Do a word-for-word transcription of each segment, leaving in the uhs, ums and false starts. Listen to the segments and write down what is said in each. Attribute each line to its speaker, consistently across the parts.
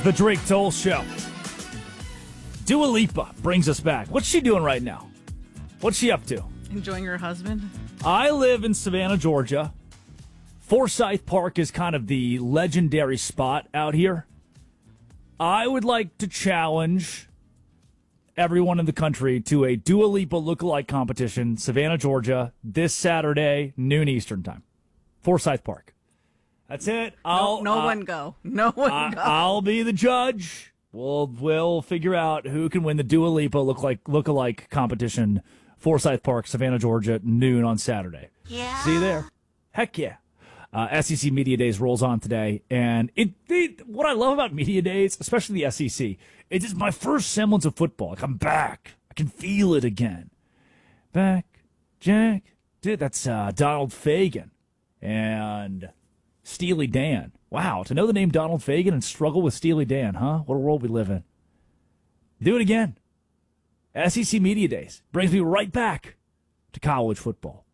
Speaker 1: is the Drake Toll Show. Dua Lipa brings us back. What's she doing right now? What's she up to?
Speaker 2: Enjoying her husband?
Speaker 1: I live in Savannah, Georgia. Forsyth Park is kind of the legendary spot out here. I would like to challenge everyone in the country to a Dua Lipa lookalike competition, Savannah, Georgia, this Saturday, noon Eastern time. Forsyth Park. That's it. I'll,
Speaker 2: no, no
Speaker 1: uh,
Speaker 2: one go. No one
Speaker 1: I,
Speaker 2: go.
Speaker 1: I'll be the judge. We'll we'll figure out who can win the Dua Lipa look like lookalike competition. Forsyth Park, Savannah, Georgia, noon on Saturday.
Speaker 2: Yeah.
Speaker 1: See you there. Heck yeah. Uh, S E C Media Days rolls on today, and it, it what I love about Media Days, especially the S E C, it is my first semblance of football. Like, I'm back. I can feel it again. Back, Jack. Dude, that's uh, Donald Fagen and Steely Dan. Wow, to know the name Donald Fagen and struggle with Steely Dan, huh? What a world we live in. Do it again. S E C Media Days brings me right back to college football.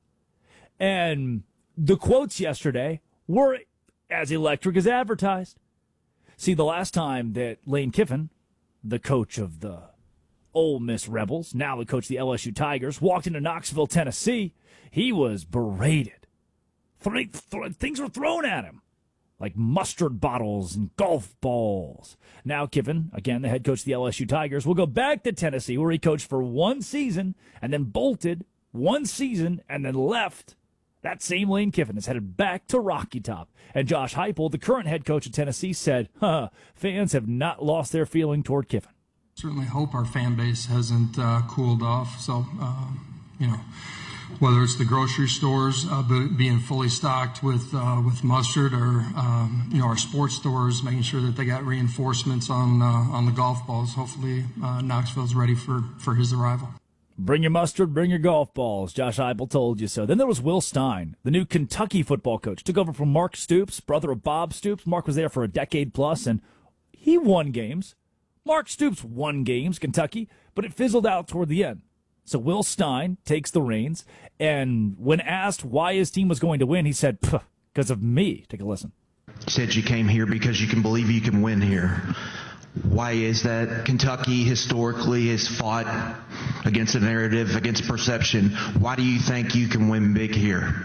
Speaker 1: And the quotes yesterday were as electric as advertised. See, the last time that Lane Kiffin, the coach of the Ole Miss Rebels, now the coach of the L S U Tigers, walked into Knoxville, Tennessee, he was berated. Th- th- things were thrown at him, like mustard bottles and golf balls. Now Kiffin, again the head coach of the L S U Tigers, will go back to Tennessee, where he coached for one season and then bolted one season and then left. That same Lane Kiffin is headed back to Rocky Top. And Josh Heupel, the current head coach of Tennessee, said, huh, fans have not lost their feeling toward Kiffin.
Speaker 3: Certainly hope our fan base hasn't uh, cooled off. So, uh, you know, whether it's the grocery stores uh, being fully stocked with uh, with mustard, or um, you know, our sports stores making sure that they got reinforcements on uh, on the golf balls. Hopefully, uh, Knoxville's ready for, for his arrival.
Speaker 1: Bring your mustard, bring your golf balls. Josh Heupel told you so. Then there was Will Stein, the new Kentucky football coach. Took over from Mark Stoops, brother of Bob Stoops. Mark was there for a decade plus, and he won games. Mark Stoops won games, Kentucky, but it fizzled out toward the end. So Will Stein takes the reins, and when asked why his team was going to win, he said, because of me. Take a listen.
Speaker 4: You said you came here because you can believe you can win here. Why is that? Kentucky historically has fought against a narrative, against perception. Why do you think you can win big here?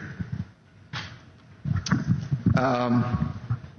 Speaker 5: Um,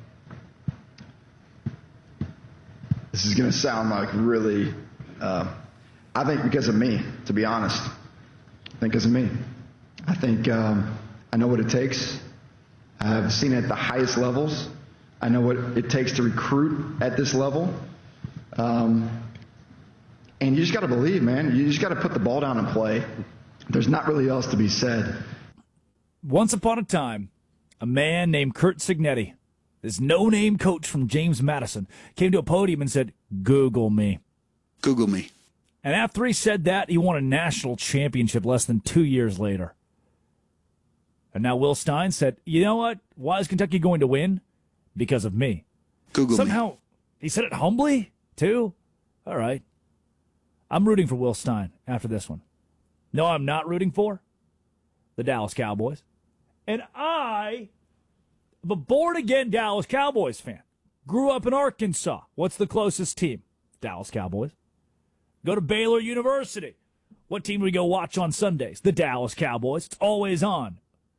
Speaker 5: this is going to sound like really, uh, I think because of me, to be honest. I think because of me. I think um, I know what it takes. I've seen it at the highest levels. I know what it takes to recruit at this level. Um, and you just got to believe, man. You just got to put the ball down and play. There's not really else to be said.
Speaker 1: Once upon a time, a man named Curt Cignetti, this no-name coach from James Madison, came to a podium and said, Google me.
Speaker 6: Google me.
Speaker 1: And after he said that, he won a national championship less than two years later. And now Will Stein said, you know what? Why is Kentucky going to win? Because of me.
Speaker 6: Google
Speaker 1: Somehow,
Speaker 6: me.
Speaker 1: He said it humbly, too? All right. I'm rooting for Will Stein after this one. No, I'm not rooting for the Dallas Cowboys. And I am a born-again Dallas Cowboys fan. Grew up in Arkansas. What's the closest team? Dallas Cowboys. Go to Baylor University. What team do we go watch on Sundays? The Dallas Cowboys. It's always on.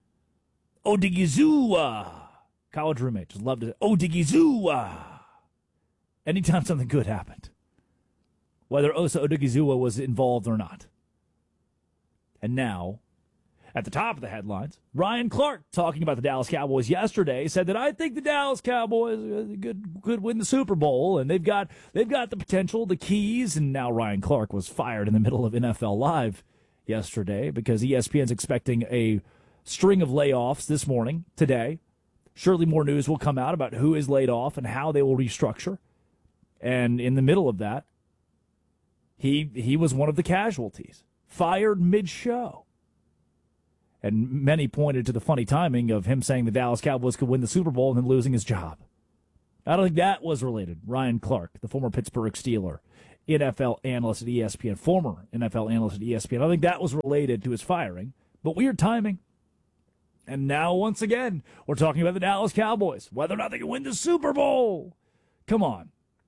Speaker 1: Odigizua. College roommate. Just loved it. Odigizua. Anytime something good happened. Whether Osa Odigizua was involved or not. And now, at the top of the headlines, Ryan Clark, talking about the Dallas Cowboys yesterday, said that I think the Dallas Cowboys could could win the Super Bowl, and they've got they've got the potential, the keys. And now Ryan Clark was fired in the middle of N F L Live yesterday because E S P N's expecting a string of layoffs this morning, today. Surely more news will come out about who is laid off and how they will restructure. And in the middle of that, he he was one of the casualties, fired mid-show. And many pointed to the funny timing of him saying the Dallas Cowboys could win the Super Bowl and then losing his job. I don't think that was related. Ryan Clark, the former Pittsburgh Steeler, N F L analyst at E S P N, former N F L analyst at E S P N. I don't think that was related to his firing, but weird timing. And now, once again, we're talking about the Dallas Cowboys, whether or not they can win the Super Bowl. Come on.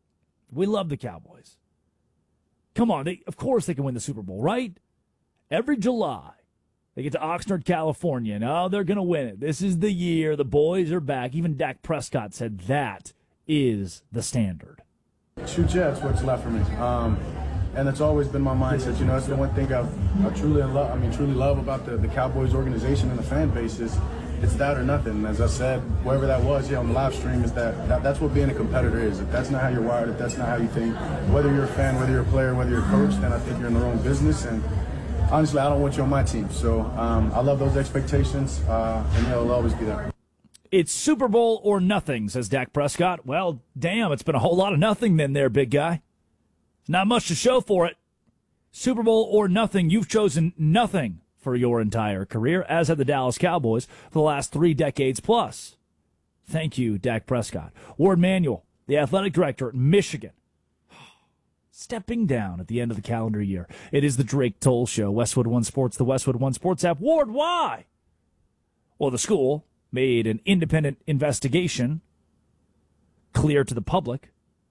Speaker 1: We love the Cowboys. Come on, they, of course they can win the Super Bowl, right? Every July, they get to Oxnard, California, and oh, they're going to win it. This is the year. The boys are back. Even Dak Prescott said that is the standard.
Speaker 6: Shoot, yeah, that's what's left for me. Um, and it's always been my mindset. You know, that's the one thing I've, I truly love. I mean, truly love about the, the Cowboys organization and the fan base is it's that or nothing. As I said, whatever that was, yeah, on the live stream, is that, that that's what being a competitor is. If that's not how you're wired, if that's not how you think, whether you're a fan, whether you're a player, whether you're a coach, then I think you're in the wrong business. And honestly, I don't want you on my team. So um, I love those expectations, uh, and they'll always be there.
Speaker 1: It's Super Bowl or nothing, says Dak Prescott. Well, damn, it's been a whole lot of nothing then there, big guy. Not much to show for it. Super Bowl or nothing, you've chosen nothing for your entire career, as have the Dallas Cowboys for the last three decades plus. Thank you, Dak Prescott. Ward Manuel, the athletic director at Michigan, stepping down at the end of the calendar year. It is the Drake Toll Show, Westwood One Sports, the Westwood One Sports app. Ward, why? Well, the school made an independent investigation clear to the public.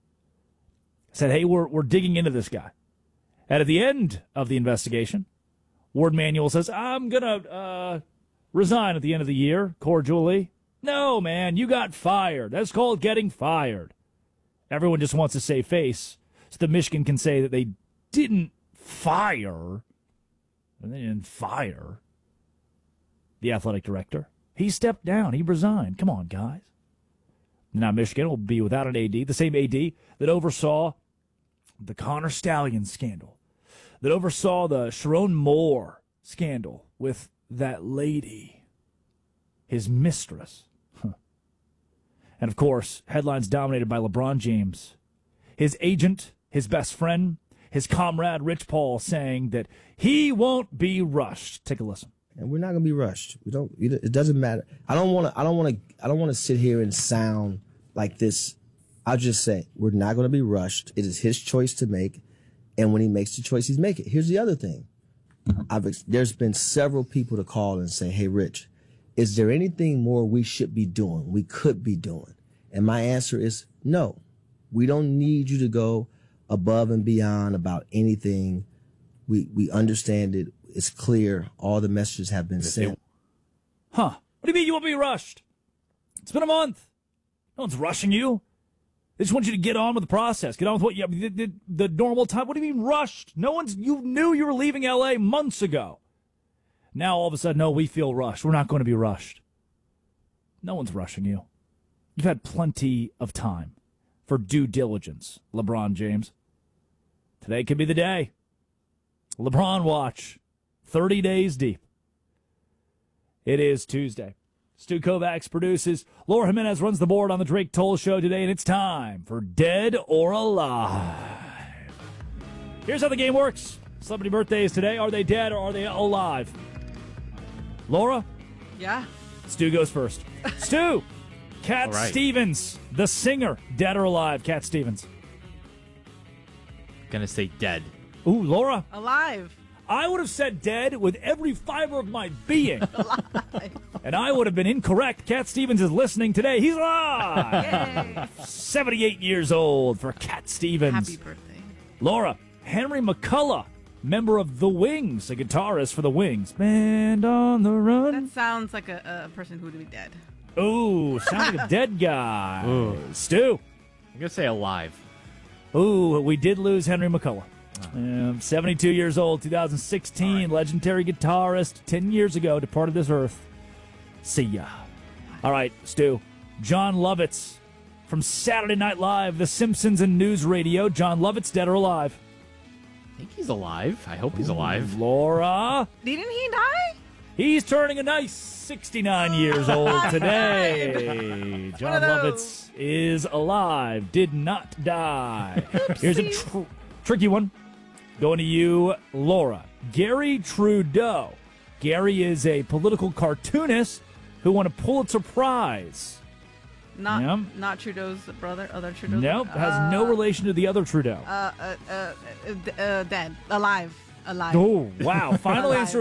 Speaker 1: Said, hey, we're we're digging into this guy. And at the end of the investigation, Ward Manuel says, I'm going to uh, resign at the end of the year, cordially. No, man, you got fired. That's called getting fired. Everyone just wants to save face so that Michigan can say that they didn't fire, and they didn't fire the athletic director. He stepped down. He resigned. Come on, guys. Now Michigan will be without an A D, the same A D that oversaw the Connor Stallion scandal, that oversaw the Sharon Moore scandal with that lady, his mistress. Huh. And, of course, headlines dominated by LeBron James, his agent, his best friend, his comrade Rich Paul saying that he won't be rushed. Take a listen.
Speaker 7: And we're not going to be rushed. We don't. It doesn't matter. I don't want to. I don't want to. I don't want to sit here and sound like this. I'll just say we're not going to be rushed. It is his choice to make, and when he makes the choice, he's make it. Here's the other thing. I've there's been several people to call and say, "Hey, Rich, is there anything more we should be doing? We could be doing?" And my answer is no. We don't need you to go above and beyond about anything. We we understand it. It's clear. All the messages have been sent.
Speaker 1: Huh. What do you mean you won't be rushed? It's been a month. No one's rushing you. They just want you to get on with the process. Get on with what you the, the, the normal time. What do you mean rushed? No one's. You knew you were leaving L A months ago. Now all of a sudden, no, we feel rushed. We're not going to be rushed. No one's rushing you. You've had plenty of time for due diligence, LeBron James. Today could be the day. LeBron watch. thirty days deep. It is Tuesday. Stu Kovacs produces. Laura Jimenez runs the board on the Drake Toll Show today, and it's time for Dead or Alive. Here's how the game works. Celebrity birthdays today. Are they dead or are they alive? Laura?
Speaker 2: Yeah.
Speaker 1: Stu goes first. Stu! Cat
Speaker 8: right.
Speaker 1: Stevens, the singer. Dead or alive, Cat Stevens?
Speaker 8: Gonna say dead.
Speaker 1: Ooh, Laura?
Speaker 2: Alive.
Speaker 1: I would have said dead with every fiber of my being.
Speaker 2: Alive.
Speaker 1: And I would have been incorrect. Cat Stevens is listening today. He's alive.
Speaker 2: Yay.
Speaker 1: seventy-eight years old for Cat Stevens.
Speaker 2: Happy birthday.
Speaker 1: Laura, Henry McCullough, member of The Wings, a guitarist for The Wings. Band on the Run.
Speaker 2: That sounds like a, a person who would be dead.
Speaker 1: Ooh, sounds like a dead guy.
Speaker 8: Ooh.
Speaker 1: Stu.
Speaker 8: I'm gonna say alive.
Speaker 1: Ooh, we did lose Henry McCullough. Um, seventy-two years old, two thousand sixteen, right. Legendary guitarist, ten years ago, departed this earth. See ya. All right, Stu. John Lovitz from Saturday Night Live, The Simpsons and News Radio. John Lovitz, dead or alive?
Speaker 8: I think he's alive. I hope he's alive.
Speaker 1: Laura.
Speaker 2: Didn't he die?
Speaker 1: He's turning a nice sixty-nine years old today. John Lovitz is alive, did not die. Here's a tr- tricky one. Going to you, Laura. Gary Trudeau. Gary is a political cartoonist who won a Pulitzer Prize.
Speaker 2: Not
Speaker 1: Yeah.
Speaker 2: not Trudeau's brother, other Trudeau.
Speaker 1: Nope, has no relation to the other Trudeau.
Speaker 2: Uh, uh, uh, uh, uh, dead. Alive. Alive.
Speaker 1: Oh, wow. Final
Speaker 2: Alive.
Speaker 1: answer.